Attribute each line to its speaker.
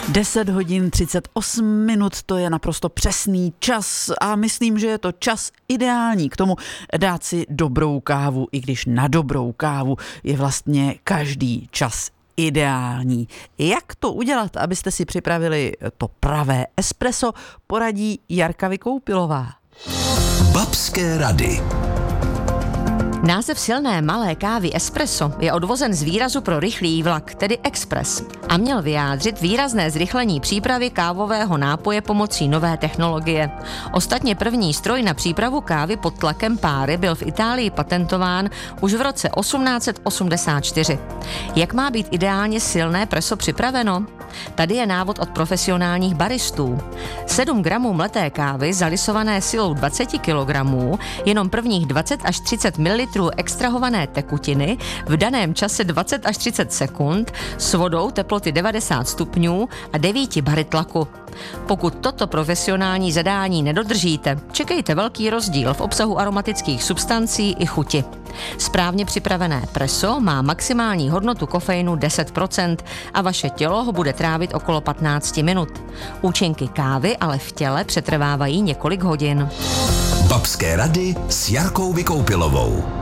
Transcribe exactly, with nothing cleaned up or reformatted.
Speaker 1: deset hodin třicet osm minut, to je naprosto přesný čas a myslím, že je to čas ideální k tomu dát si dobrou kávu, i když na dobrou kávu je vlastně každý čas ideální. Jak to udělat, abyste si připravili to pravé espresso, poradí Jarka Vykoupilová.
Speaker 2: Babské rady.
Speaker 3: Název silné malé kávy espresso je odvozen z výrazu pro rychlý vlak, tedy expres, a měl vyjádřit výrazné zrychlení přípravy kávového nápoje pomocí nové technologie. Ostatně první stroj na přípravu kávy pod tlakem páry byl v Itálii patentován už v roce osmnáct osmdesát čtyři. Jak má být ideálně silné preso připraveno? Tady je návod od profesionálních baristů. sedm gramů mleté kávy zalisované silou dvacet kilogramů, jenom prvních dvacet až třicet mililitrů extrahované tekutiny v daném čase dvacet až třicet sekund s vodou teploty devadesát stupňů a devět bary tlaku. Pokud toto profesionální zadání nedodržíte, čekejte velký rozdíl v obsahu aromatických substancí i chuti. Správně připravené preso má maximální hodnotu kofeinu deset procent a vaše tělo ho bude trávit okolo patnáct minut. Účinky kávy ale v těle přetrvávají několik hodin.
Speaker 2: Babské rady s Jarkou Vykoupilovou.